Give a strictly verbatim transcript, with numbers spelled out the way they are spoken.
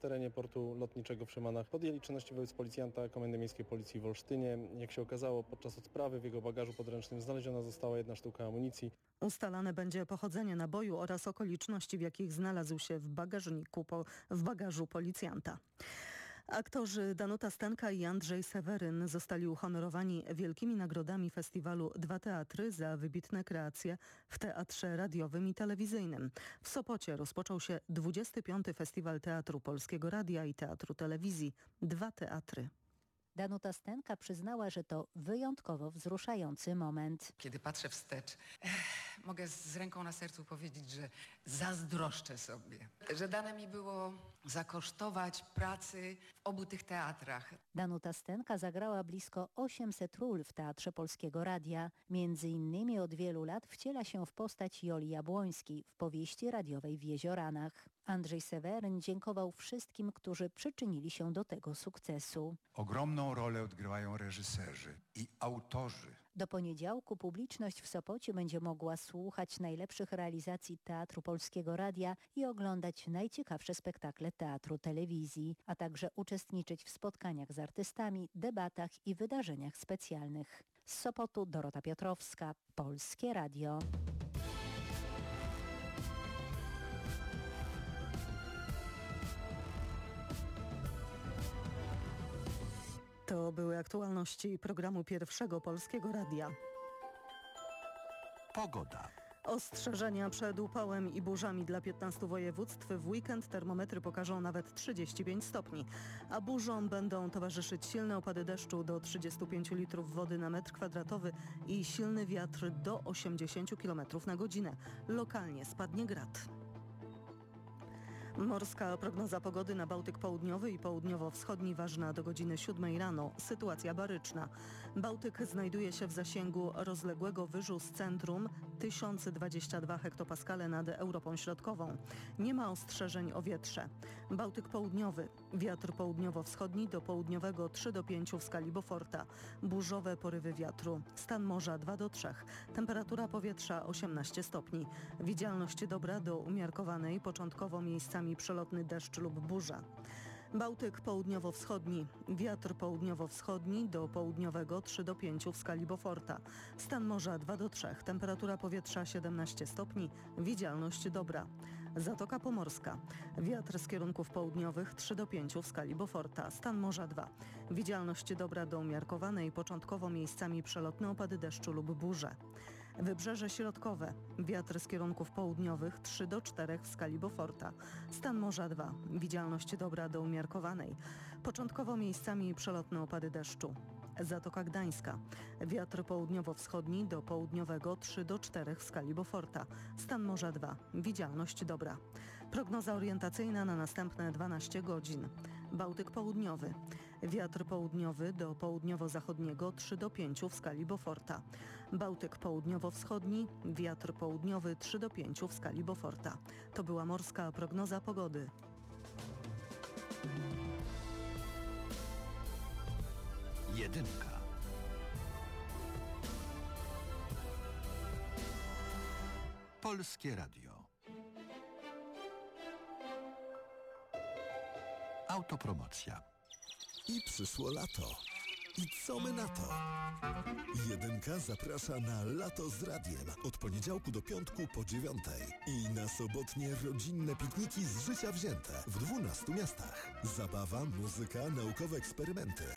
terenie portu lotniczego w Szymanach. Podjęli czynności wobec policjanta Komendy Miejskiej Policji w Olsztynie. Jak się okazało, podczas odprawy w jego bagażu podręcznym znaleziona została jedna sztuka amunicji. Ustalane będzie pochodzenie naboju oraz okoliczności, w jakich znalazł się w bagażniku, po, w bagażu policjanta. Aktorzy Danuta Stenka i Andrzej Seweryn zostali uhonorowani wielkimi nagrodami festiwalu Dwa Teatry za wybitne kreacje w teatrze radiowym i telewizyjnym. W Sopocie rozpoczął się dwudziesty piąty Festiwal Teatru Polskiego Radia i Teatru Telewizji Dwa Teatry. Danuta Stenka przyznała, że to wyjątkowo wzruszający moment. Kiedy patrzę wstecz, eh, mogę z ręką na sercu powiedzieć, że zazdroszczę sobie, że dane mi było zakosztować pracy w obu tych teatrach. Danuta Stenka zagrała blisko osiemset ról w Teatrze Polskiego Radia. Między innymi od wielu lat wciela się w postać Joli Jabłońskiej w powieści radiowej w Jezioranach. Andrzej Seweryn dziękował wszystkim, którzy przyczynili się do tego sukcesu. Ogromną rolę odgrywają reżyserzy i autorzy. Do poniedziałku publiczność w Sopocie będzie mogła słuchać najlepszych realizacji Teatru Polskiego Radia i oglądać najciekawsze spektakle Teatru Telewizji, a także uczestniczyć w spotkaniach z artystami, debatach i wydarzeniach specjalnych. Z Sopotu Dorota Piotrowska, Polskie Radio. To były aktualności programu Pierwszego Polskiego Radia. Pogoda. Ostrzeżenia przed upałem i burzami dla piętnastu województw. W weekend termometry pokażą nawet trzydzieści pięć stopni, a burzom będą towarzyszyć silne opady deszczu do trzydziestu pięciu litrów wody na metr kwadratowy i silny wiatr do osiemdziesięciu kilometrów na godzinę. Lokalnie spadnie grad. Morska prognoza pogody na Bałtyk Południowy i Południowo-Wschodni ważna do godziny siódmej rano. Sytuacja baryczna. Bałtyk znajduje się w zasięgu rozległego wyżu z centrum tysiąc dwadzieścia dwa hektopaskale nad Europą Środkową. Nie ma ostrzeżeń o wietrze. Bałtyk Południowy. Wiatr południowo-wschodni do południowego trzy do pięciu w skali Beauforta. Burzowe porywy wiatru. Stan morza dwa do trzech. Temperatura powietrza osiemnaście stopni. Widzialność dobra do umiarkowanej, początkowo miejscami przelotny deszcz lub burza. Bałtyk południowo-wschodni. Wiatr południowo-wschodni do południowego trzy do pięciu w skali Beauforta. Stan morza dwa do trzech. Temperatura powietrza siedemnaście stopni. Widzialność dobra. Zatoka Pomorska. Wiatr z kierunków południowych trzy do pięciu w skali Beauforta. Stan morza dwa. Widzialność dobra do umiarkowanej, początkowo miejscami przelotne opady deszczu lub burze. Wybrzeże środkowe. Wiatr z kierunków południowych trzy do czterech w skali Beauforta. Stan morza dwa. Widzialność dobra do umiarkowanej. Początkowo miejscami przelotne opady deszczu. Zatoka Gdańska. Wiatr południowo-wschodni do południowego trzy do czterech w skali Beauforta. Stan morza dwa. Widzialność dobra. Prognoza orientacyjna na następne dwanaście godzin. Bałtyk Południowy. Wiatr południowy do południowo-zachodniego trzy do pięciu w skali Beauforta. Bałtyk Południowo-Wschodni. Wiatr południowy trzy do pięciu w skali Beauforta. To była morska prognoza pogody. Jedynka. Polskie Radio. Autopromocja. I przyszło lato. I co my na to? Jedynka zaprasza na Lato z Radiem od poniedziałku do piątku po dziewiątej. I na sobotnie rodzinne pikniki z życia wzięte w dwunastu miastach. Zabawa, muzyka, naukowe eksperymenty.